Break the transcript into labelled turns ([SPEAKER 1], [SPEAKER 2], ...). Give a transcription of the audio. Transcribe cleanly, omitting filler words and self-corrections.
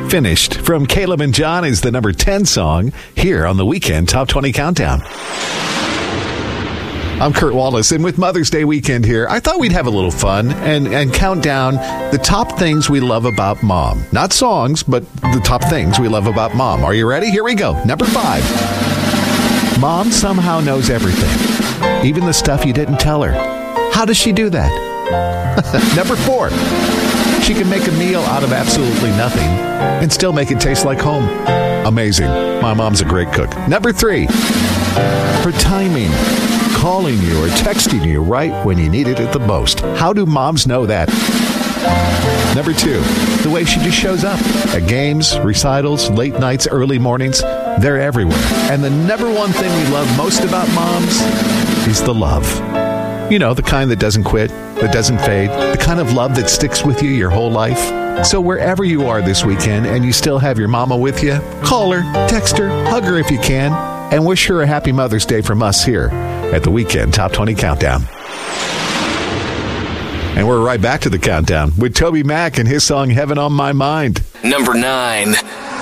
[SPEAKER 1] Finished from Caleb and John is the number 10 song here on the Weekend Top 20 Countdown. I'm Kurt Wallace, and with Mother's Day weekend here, I thought we'd have a little fun and count down the top things we love about Mom. Not songs, but the top things we love about Mom. Are you ready? Here we go. Number 5. Mom somehow knows everything, even the stuff you didn't tell her. How does she do that? Number 4. She can make a meal out of absolutely nothing and still make it taste like home. Amazing. My mom's a great cook. Number 3. Her timing. Calling you or texting you right when you needed it the most. How do moms know that? Number 2, the way she just shows up at games, recitals, late nights, early mornings. They're everywhere. And the number one thing we love most about moms is the love. You know, the kind that doesn't quit, that doesn't fade, the kind of love that sticks with you your whole life. So wherever you are this weekend and you still have your mama with you, call her, text her, hug her if you can, and wish her a happy Mother's Day from us here at the Weekend Top 20 Countdown. And we're right back to the countdown with Toby Mac and his song Heaven on My Mind.
[SPEAKER 2] Number 9.